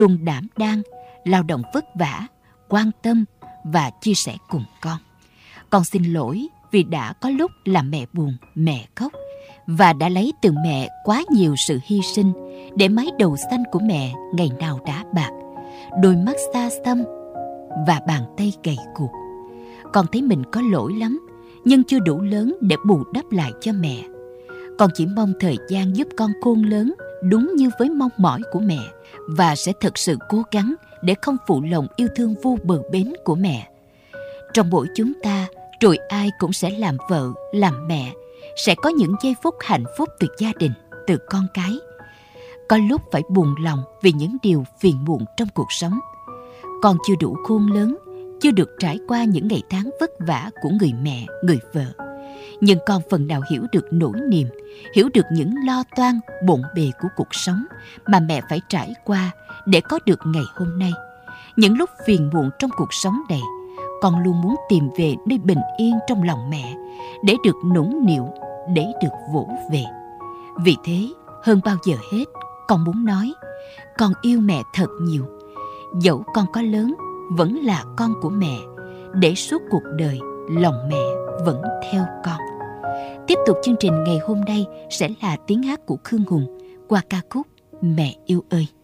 luôn đảm đang, lao động vất vả, quan tâm và chia sẻ cùng con. Con xin lỗi vì đã có lúc làm mẹ buồn, mẹ khóc và đã lấy từ mẹ quá nhiều sự hy sinh để mái đầu xanh của mẹ ngày nào đã bạc, đôi mắt xa xăm và bàn tay gầy guộc. Con thấy mình có lỗi lắm, nhưng chưa đủ lớn để bù đắp lại cho mẹ. Con chỉ mong thời gian giúp con khôn lớn đúng như với mong mỏi của mẹ, và sẽ thực sự cố gắng để không phụ lòng yêu thương vô bờ bến của mẹ. Trong mỗi chúng ta, rồi ai cũng sẽ làm vợ, làm mẹ, sẽ có những giây phút hạnh phúc từ gia đình, từ con cái. Có lúc phải buồn lòng vì những điều phiền muộn trong cuộc sống. Con chưa đủ khôn lớn, chưa được trải qua những ngày tháng vất vả của người mẹ, người vợ. Nhưng con phần nào hiểu được nỗi niềm, hiểu được những lo toan, bộn bề của cuộc sống mà mẹ phải trải qua để có được ngày hôm nay. Những lúc phiền muộn trong cuộc sống này, con luôn muốn tìm về nơi bình yên trong lòng mẹ, để được nũng nịu, để được vỗ về. Vì thế, hơn bao giờ hết, con muốn nói, con yêu mẹ thật nhiều. Dẫu con có lớn, vẫn là con của mẹ, để suốt cuộc đời, lòng mẹ vẫn theo con. Tiếp tục chương trình ngày hôm nay sẽ là tiếng hát của Khương Hùng qua ca khúc Mẹ Yêu Ơi.